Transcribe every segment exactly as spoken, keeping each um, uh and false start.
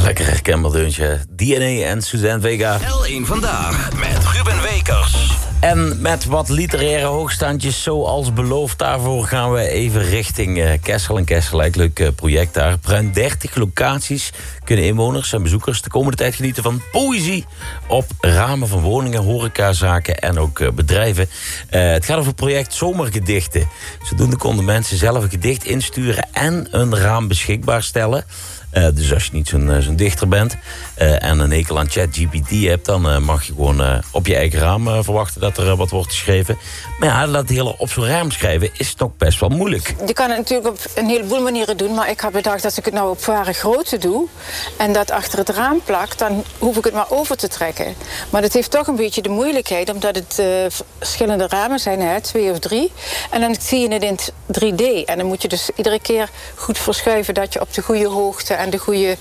Lekker herkenbaar deuntje. D N A en Suzanne Vega. L één Vandaag met Ruben Wekers. En met wat literaire hoogstandjes zoals beloofd. Daarvoor gaan we even richting uh, Kessel. En Kessel, een leuk uh, project daar. Op ruim dertig locaties kunnen inwoners en bezoekers de komende tijd genieten van poëzie op ramen van woningen, horecazaken en ook uh, bedrijven. Uh, het gaat over het project Zomergedichten. Zodoende konden mensen zelf een gedicht insturen en een raam beschikbaar stellen. Uh, dus als je niet zo'n, uh, zo'n dichter bent uh, en een hekel aan ChatGPT hebt, dan uh, mag je gewoon uh, op je eigen raam uh, verwachten dat er uh, wat wordt geschreven. Maar ja, dat hele op zo'n raam schrijven is toch best wel moeilijk. Je kan het natuurlijk op een heleboel manieren doen, maar ik heb bedacht dat ik het nou op ware grootte doe en dat achter het raam plak, dan hoef ik het maar over te trekken. Maar dat heeft toch een beetje de moeilijkheid, omdat het uh, verschillende ramen zijn, hè, twee of drie. En dan zie je het in drie D. En dan moet je dus iedere keer goed verschuiven dat je op de goede hoogte en de goede,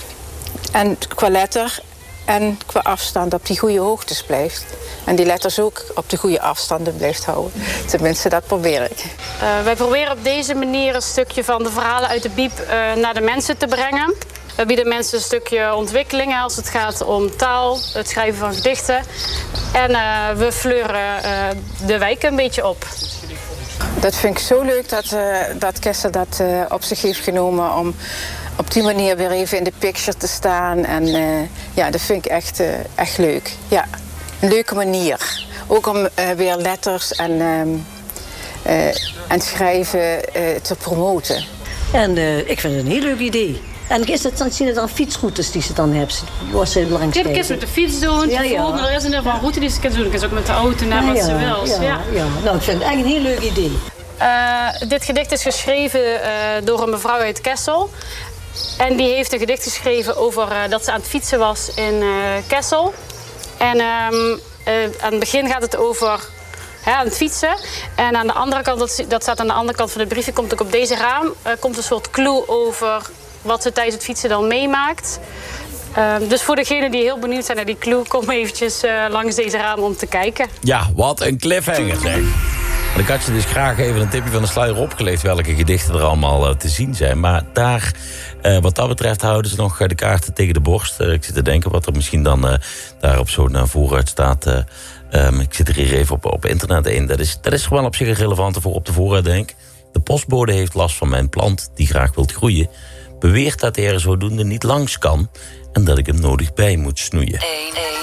en qua letter en qua afstand op die goede hoogtes blijft. En die letters ook op de goede afstanden blijft houden. Tenminste, dat probeer ik. Uh, wij proberen op deze manier een stukje van de verhalen uit de Biep uh, naar de mensen te brengen. We bieden mensen een stukje ontwikkeling als het gaat om taal, het schrijven van gedichten. En uh, we fleuren uh, de wijk een beetje op. Dat vind ik zo leuk dat, uh, dat Kessel dat uh, op zich heeft genomen om op die manier weer even in de picture te staan. En uh, ja, dat vind ik echt, uh, echt leuk. Ja, een leuke manier. Ook om uh, weer letters en, uh, uh, en schrijven uh, te promoten. En uh, ik vind het een heel leuk idee. En is het dan, zien het dan fietsroutes die ze dan hebben? Was ze langs je kunt met de fiets doen, ja, ja. Er is in ieder geval een route die ze kunnen doen. Je kunt ook met de auto naar ja, wat ze wil. Ja, ja. Ja. Nou, ik vind het echt een heel leuk idee. Uh, dit gedicht is geschreven uh, door een mevrouw uit Kessel. En die heeft een gedicht geschreven over uh, dat ze aan het fietsen was in uh, Kessel. En um, uh, aan het begin gaat het over hè, aan het fietsen. En aan de andere kant, dat, dat staat aan de andere kant van het briefje, komt ook op deze raam, uh, komt een soort clue over wat ze tijdens het fietsen dan meemaakt. Uh, dus voor degenen die heel benieuwd zijn naar die clue, kom eventjes uh, langs deze raam om te kijken. Ja, wat een cliffhanger zeg. Ik had je dus graag even een tipje van de sluier opgelegd welke gedichten er allemaal uh, te zien zijn. Maar daar, uh, wat dat betreft, houden ze nog uh, de kaarten tegen de borst. Uh, ik zit te denken wat er misschien dan uh, daar op zo'n uh, vooruit staat. Uh, um, ik zit er hier even op, op internet in. Dat is, dat is gewoon op zich een relevante voor op de vooruit denk. De postbode heeft last van mijn plant die graag wilt groeien. Beweert dat hij er zodoende niet langs kan en dat ik hem nodig bij moet snoeien.